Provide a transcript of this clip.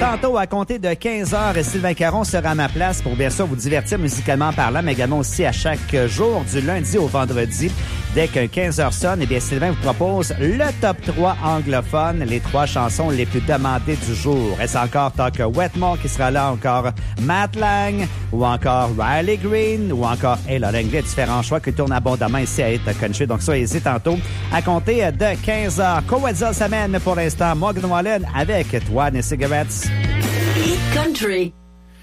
Tantôt, à compter de 15h, Sylvain Caron sera à ma place pour bien sûr vous divertir musicalement parlant, mais également aussi à chaque jour, du lundi au vendredi. Dès qu'un 15h sonne, eh bien, Sylvain vous propose le top 3 anglophone, les 3 chansons les plus demandées du jour. Est-ce encore Tucker Wetmore qui sera là, encore Matt Lang, ou encore Riley Green, ou encore Ayla Langley, différents choix qui tournent abondamment ici à Hit Country. Donc, soyez-y tantôt à compter de 15h. Coetzal s'amène pour l'instant Morgan Wallen avec Toi et Cigarettes. Hit Country.